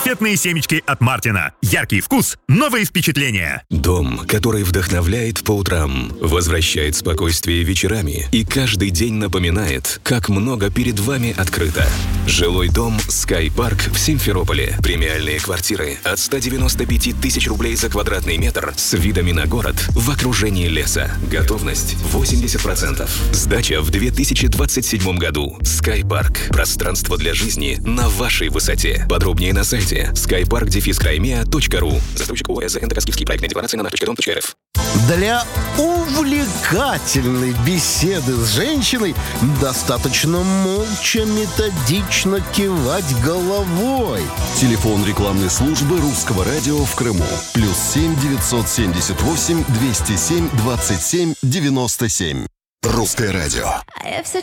раритетные семечки от Мартина. Яркий вкус, новые впечатления. Дом, который вдохновляет по утрам, возвращает спокойствие вечерами и каждый день напоминает, как много перед вами открыто. Жилой дом Sky Park в Симферополе. Премиальные квартиры от 195 тысяч рублей за квадратный метр с видами на город в окружении леса. Готовность 80%. Сдача в 2027 году. Sky Park. Пространство для жизни на вашей высоте. Подробнее на сайте skypark-crimea.ru. Застройщик ОАО НТК «Скифский проектная декларация» на .дом.рф. Для увлекательной беседы с женщиной достаточно молча, методично кивать головой. Телефон рекламной службы Русского радио в Крыму. +7 978 207 27 97. Русское радио. А я все